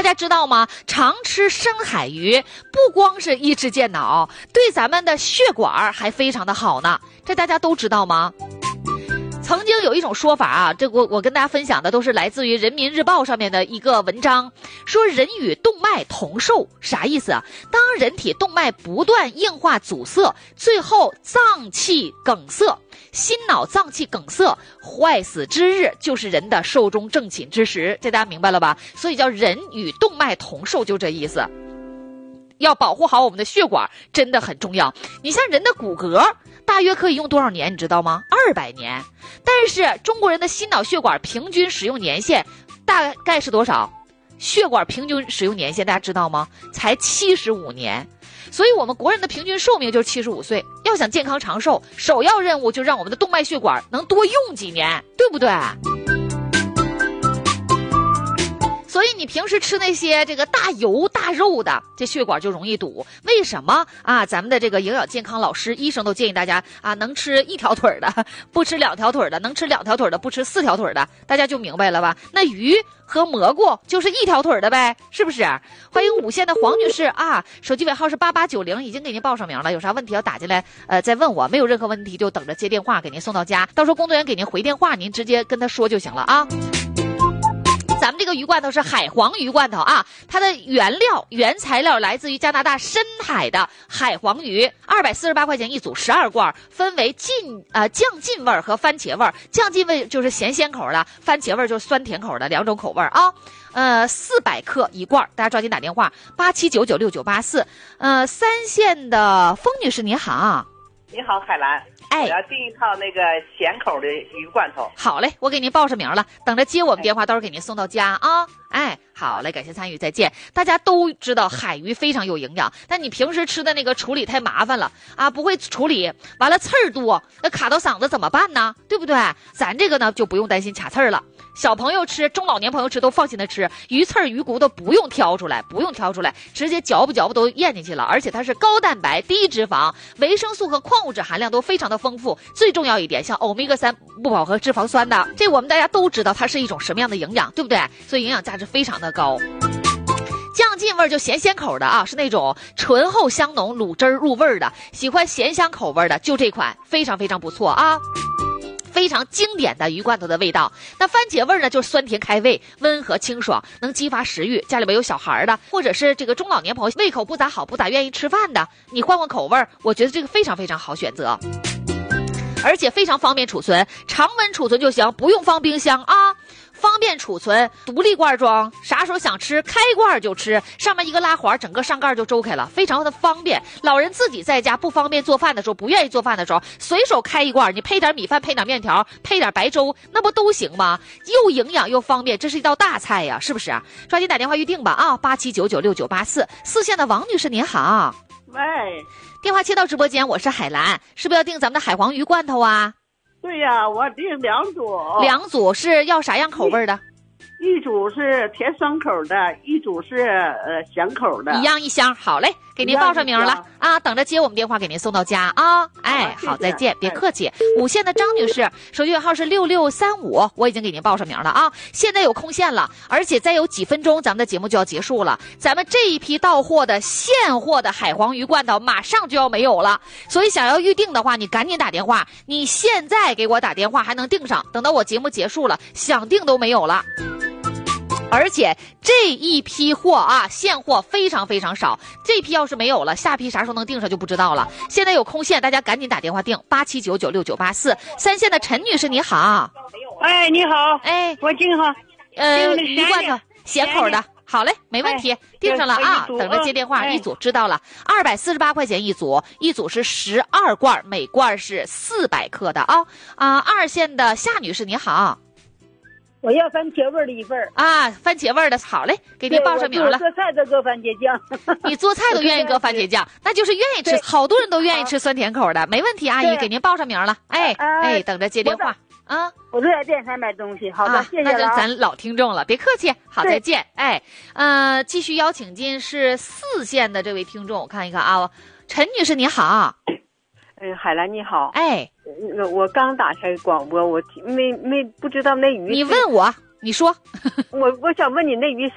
家知道吗？常吃深海鱼不光是益智健脑，对咱们的血管还非常的好呢，这大家都知道吗？曾经有一种说法啊，这我跟大家分享的都是来自于人民日报上面的一个文章，说人与动脉同寿，啥意思啊？当人体动脉不断硬化阻塞，最后脏器梗塞，心脑脏器梗塞坏死之日，就是人的寿终正寝之时，这大家明白了吧？所以叫人与动脉同寿，就这意思。要保护好我们的血管真的很重要。你像人的骨骼大约可以用多少年你知道吗？200年。但是中国人的心脑血管平均使用年限大概是多少？血管平均使用年限大家知道吗？才75年。所以我们国人的平均寿命就是75岁。要想健康长寿，首要任务就让我们的动脉血管能多用几年，对不对？所以你平时吃那些这个大油大肉的，这血管就容易堵。为什么啊？咱们的这个营养健康老师、医生都建议大家啊，能吃1条腿的，不吃2条腿的；能吃2条腿的，不吃4条腿的。大家就明白了吧？那鱼和蘑菇就是1条腿的呗，是不是？欢迎5线的黄女士啊，手机尾号是8890，已经给您报上名了。有啥问题要打进来，再问我。没有任何问题就等着接电话给您送到家，到时候工作人员给您回电话，您直接跟他说就行了啊。咱们这个鱼罐头是海黄鱼罐头啊，它的原材料来自于加拿大深海的海黄鱼，248块钱一组，12罐，分为酱劲味和番茄味。酱劲味就是咸鲜口的，番茄味就是酸甜口的，2种口味啊。400克一罐，大家抓紧打电话87996984。3线的风女士您好。 你好，海兰。我要订一套那个咸口的鱼罐头。 好嘞，我给您报上名了，等着接我们电话，到时候给您送到家啊。好嘞，感谢参与，再见。大家都知道海鱼非常有营养，但你平时吃的那个处理太麻烦了啊，不会处理，完了刺儿多，那卡到嗓子怎么办呢？对不对？咱这个呢就不用担心卡刺儿了。小朋友吃，中老年朋友吃都放心的吃，鱼刺儿、鱼骨头不用挑出来，直接嚼不都咽进去了。而且它是高蛋白、低脂肪，维生素和矿物质含量都非常的丰富。最重要一点，像欧米伽3不饱和脂肪酸的，这我们大家都知道它是一种什么样的营养，对不对？所以营养价值非常的高。酱劲味就咸鲜口的啊，是那种醇厚香浓、卤汁入味的。喜欢咸香口味的就这款，非常非常不错啊。非常经典的鱼罐头的味道。那番茄味呢，就是酸甜开胃，温和清爽，能激发食欲。家里边有小孩的，或者是这个中老年朋友胃口不咋好，不咋愿意吃饭的，你换口味，我觉得这个非常非常好选择。而且非常方便储存，常温储存就行，不用放冰箱啊。方便储存，独立罐装，啥时候想吃开罐就吃，上面一个拉环，整个上盖就周开了，非常的方便。老人自己在家不方便做饭的时候，不愿意做饭的时候，随手开一罐，你配点米饭，配点面条，配点白粥，那不都行吗？又营养又方便，这是一道大菜呀，是不是？抓紧打电话预定吧啊，87996984。4线的王女士您好。 喂， 电话切到直播间，我是海兰，是不是要订咱们的海黄鱼罐头啊？ 对呀，我订2组。 2组是要啥样口味的？ 一组是甜酸口的，一组是咸口的， 一样一箱。好嘞，给您报上名了啊，等着接我们电话给您送到家啊。好，再见，别客气。5线的张女士，手机尾号是6635，我已经给您报上名了啊。现在有空线了，而且再有几分钟咱们的节目就要结束了。咱们这一批到货的现货的海黄鱼罐头马上就要没有了，所以想要预定的话，你赶紧打电话。你现在给我打电话还能订上，等到我节目结束了，想订都没有了。而且这一批货啊，现货非常非常少，这批要是没有了，下批啥时候能订上就不知道了。现在有空线，大家赶紧打电话订87996984。3线的陈女士你好。 你好。我订好。 鱼罐头咸口的。好嘞，没问题，订上了啊，等着接电话。一组知道了，248块钱一组，一组是12罐，每罐是400克的啊。2线的夏女士你好。 我要番茄味的一份啊，番茄味的，好嘞，给您报上名了。 我做菜都搁番茄酱。 你做菜都愿意搁番茄酱，那就是愿意吃，好多人都愿意吃酸甜口的，没问题，阿姨给您报上名了。等着接电话啊。 我都在电台买东西，好的，谢谢了。 那咱老听众了，别客气，好，再见。继续邀请进是4线的这位听众，我看一看啊，陈女士你好。 海兰你好。 我刚打开广播，我没不知道那鱼。 你问我，你说。 我想问你那鱼